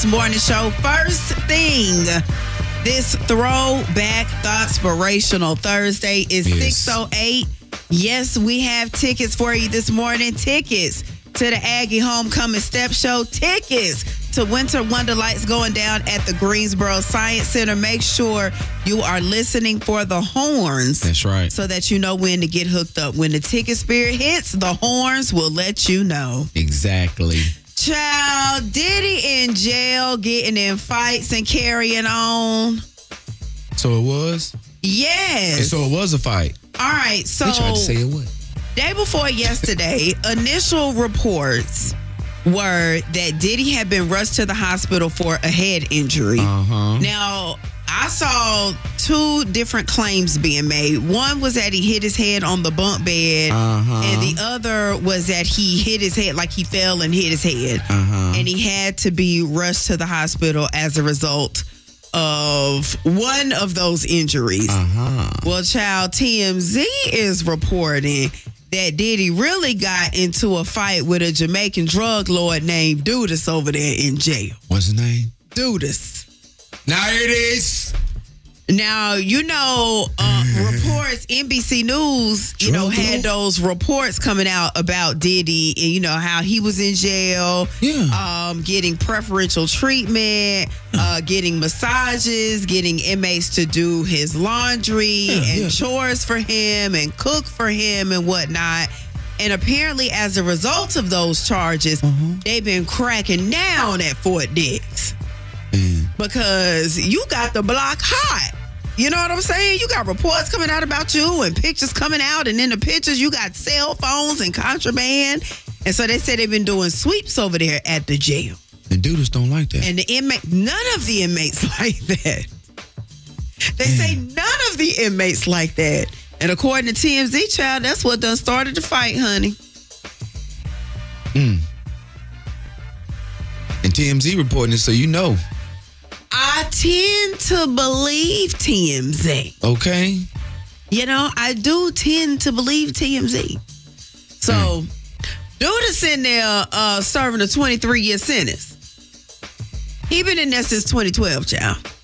Thoughts Morning Show. First thing, this Throwback Thoughtspirational Thursday is 6:08. Yes, we have tickets for you this morning. Tickets to the Aggie Homecoming Step Show. Tickets to Winter Wonderlights going down at the Greensboro Science Center. Make sure you are listening for the horns. That's right. So that you know when to get hooked up. When the ticket spirit hits, the horns will let you know. Exactly. Child, Diddy in jail, getting in fights and carrying on. So it was? Yes. And so it was a fight. All right, so They tried to say it was. Day before yesterday, initial reports were that Diddy had been rushed to the hospital for a head injury. Now, I saw two different claims being made. One was that he hit his head on the bunk bed, and the other was that he hit his head, like he fell and hit his head. And he had to be rushed to the hospital as a result of one of those injuries. Well, child, TMZ is reporting that Diddy really got into a fight with a Jamaican drug lord named Dudas over there in jail. What's his name? Dudas. Now it is. Now, reports, NBC News, had those reports coming out about Diddy and, how he was in jail, getting preferential treatment, getting massages, getting inmates to do his laundry and chores for him and cook for him and whatnot. And apparently, as a result of those charges, they've been cracking down at Fort Dix. Because you got the block hot. You know what I'm saying? You got reports coming out about you and pictures coming out. And in the pictures, you got cell phones and contraband. And so they said they've been doing sweeps over there at the jail. The dudes don't like that. And none of the inmates like that. They say none of the inmates like that. And according to TMZ, child, that's what done started the fight, honey. And TMZ reporting it, so you know. I tend to believe TMZ. Okay. I do tend to believe TMZ. So, Dudas in there serving a 23-year sentence. He been in there since 2012, child.